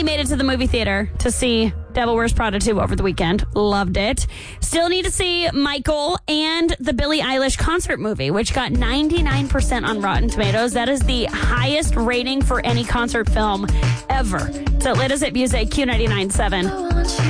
finally made it to the movie theater to see Devil Wears Prada 2 over the weekend. Loved it. Still need to see Michael and the Billie Eilish concert movie, which got 99% on Rotten Tomatoes. That is the highest rating for any concert film ever. So let us hit Music Q99.7.